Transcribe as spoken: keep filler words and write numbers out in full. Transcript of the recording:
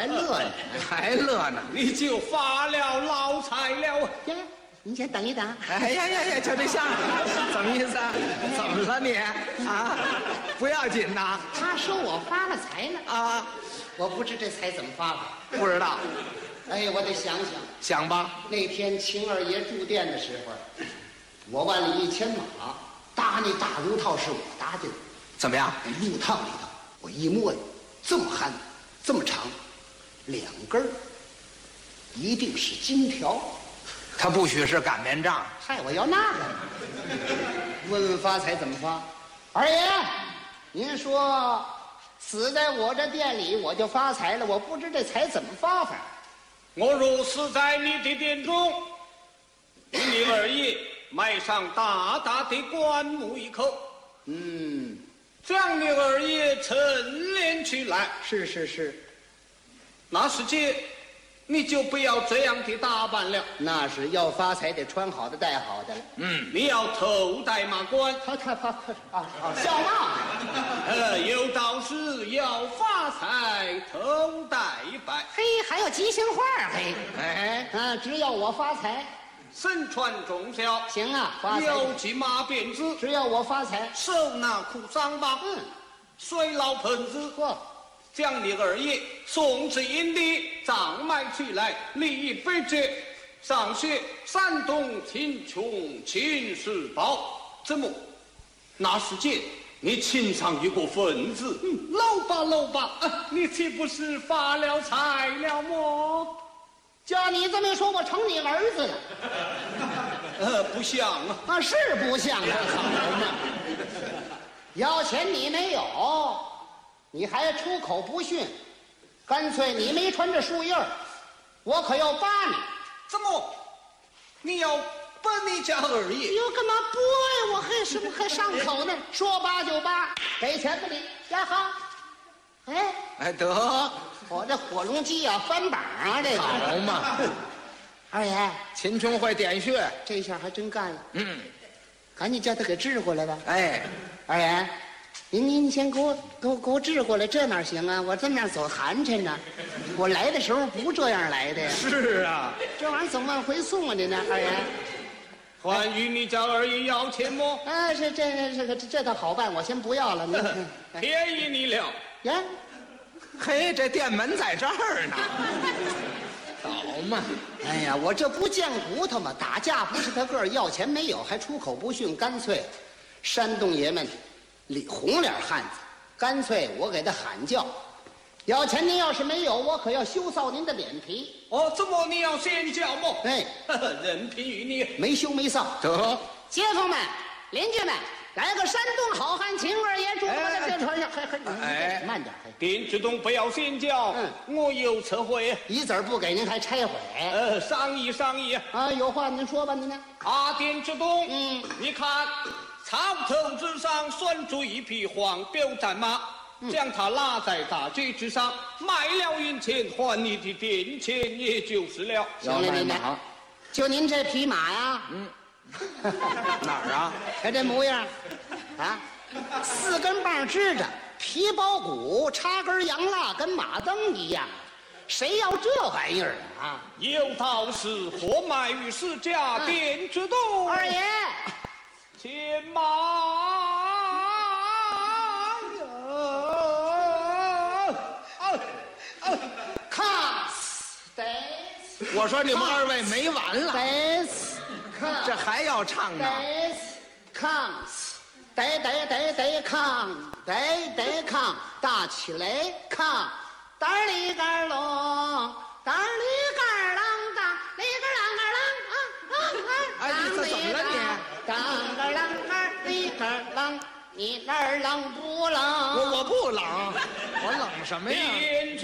还乐呢， 还乐呢？ 你就发了老财了。 呀，你先等一等。 哎呀呀呀，就这相声，怎么意思啊？怎么了你啊？不要紧呐他说我发了财了， 啊！ 我不知这财怎么发的。 不知道， 哎，我得想想。 想吧。 那天秦二爷住店的时候，我万里一牵马，搭那大炉套是我搭的。 怎么样？ 路套里头，我一摸呀，这么憨，这么长，两根儿，一定是金条。 他不许是擀面杖。 嗨，我要那个。问问发财怎么发？二爷，您说死在我这店里，我就发财了。我不知这财怎么发法。 我若死在你的店中，你二爷埋上大大的棺木一口， 嗯， 将你二爷陈列起来。 是是是， 那时间你就不要这样的打扮了， 那是要发财得穿好的戴好的了。 嗯， 你要头戴马冠， 他他他啊啊，笑嘛！ 呃，有道是要发财头戴白， 嘿，还有吉祥话儿嘿， 哎， 啊，只要我发财， 身穿重孝， 行啊，发财， 有骑马辫子， 只要我发财， 手拿苦桑棒， 嗯， 水捞盆子， 嚯， 将你二爷送至营地，葬埋起来，立碑节，上写山东秦琼秦世宝。怎么？那时间你请上一个份子，嗯，搂吧搂吧，啊，你岂不是发了财了么？ 叫你这么一说，我成你儿子了。 呃，不像啊， 啊，是不像啊，好嘛。要钱你没有，你还出口不逊，干脆你没穿这树印儿，我可要扒你。 怎么？你要把你家二爷？ 哟，干嘛剥呀？我还是不还上口呢？说扒就扒，给钱吧你。呀好，哎， 哎得， 我这火龙鸡呀、翻板啊，这个好嘛。 二爷， 秦琼会点穴。 这下还真干了， 嗯， 赶紧叫他给治过来吧。 哎， 二爷，您您先给我给我给我治过来，这哪行啊？我这么样走寒碜呢，我来的时候不这样来的呀。 是啊， 这玩意儿怎么往回送啊？您呢，二爷？ 还与你家二爷要钱么？ 啊，是这这个这这倒好办，我先不要了。您哎便宜你了。 呀， 嘿，这店门在这儿呢。好嘛， 哎呀，我这不见骨头吗？打架不是他个儿，要钱没有，还出口不逊，干脆，山东爷们，里红脸汉子，干脆我给他喊叫，要钱您要是没有，我可要羞臊您的脸皮。 哦，怎么你要先叫么？ 哎， 任凭于你。 没羞没臊。 得， 街坊们、邻居们，来个山东好汉秦二爷住我哎的这船上，还还哎慢点，还丁志东不要先叫， 嗯我有撤回。 一子儿不给您还拆毁呃，商议商议。 啊！有话您说吧，您呢？ 啊，丁志东， 嗯， 你看草头之上拴住一匹黄骠战马，将它拉在大街之上，卖了银钱还你的店钱，也就是了。 行了，您呢？就您这匹马呀， 嗯，哪儿啊？ 看这模样，啊，四根棒支着，皮包骨，插根洋蜡，跟马灯一样。谁要这玩意儿啊？ 有道是货卖于市价， 嗯丁志东。 二爷， 牵马看，得我说你们二位没完了， 得看， 这还要唱呢？ 得看，得得得得看，得得看，大起来看，当里个隆，当里个啷当，里个啷个啷啊啊啊！ 哎你这怎么了你？ 当个啷个里个啷，你那儿冷不冷？ 我我不冷，我冷什么呀？ 丁志